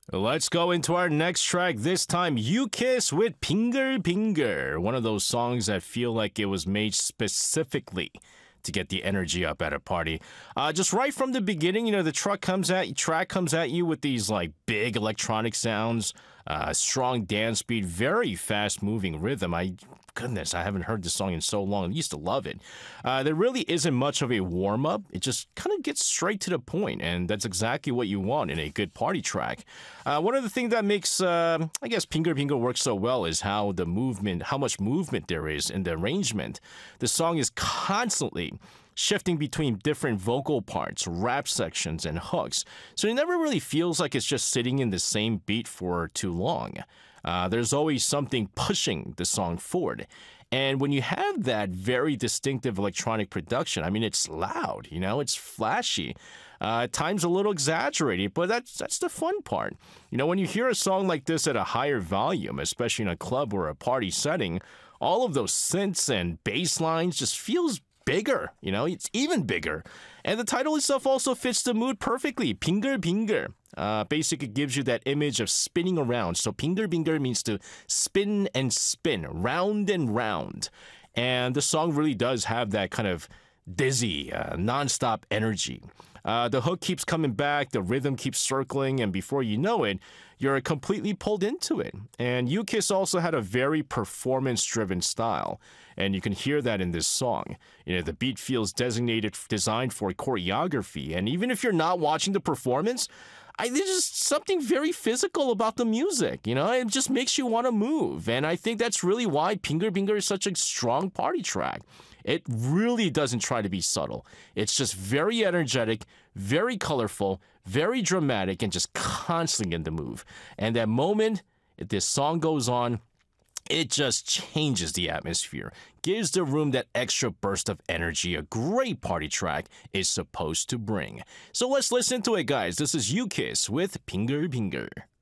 Let's go into our next track. This time, You Kiss with Pinger Pinger. One of those songs that feel like it was made specifically to get the energy up at a party. Just right from the beginning, the track comes at you with these like big electronic sounds, strong dance beat, very fast moving rhythm. Goodness, I haven't heard this song in so long. I used to love it. There really isn't much of a warm up. It just kind of gets straight to the point, and that's exactly what you want in a good party track. One of the things that makes, I guess, Pinger Pinger work so well is how much movement there is in the arrangement. The song is constantly shifting between different vocal parts, rap sections, and hooks. So it never really feels like it's just sitting in the same beat for too long. There's always something pushing the song forward. And when you have that very distinctive electronic production, it's loud, it's flashy, at times a little exaggerated, but that's the fun part. When you hear a song like this at a higher volume, especially in a club or a party setting, all of those synths and bass lines just feels bigger, it's even bigger. And the title itself also fits the mood perfectly, Pinger Pinger. Basically gives you that image of spinning around. So Pinger Pinger means to spin and spin, round and round. And the song really does have that kind of dizzy, nonstop energy. The hook keeps coming back, the rhythm keeps circling, and before you know it, you're completely pulled into it. And U-Kiss also had a very performance-driven style, and you can hear that in this song. The beat feels designed for choreography, and even if you're not watching the performance, there's just something very physical about the music, it just makes you want to move. And I think that's really why Pinger Pinger is such a strong party track. It really doesn't try to be subtle. It's just very energetic, very colorful, very dramatic, and just constantly in the move. And that moment this song goes on, it just changes the atmosphere, gives the room that extra burst of energy a great party track is supposed to bring. So let's listen to it, guys. This is U-Kiss with Pinger Pinger.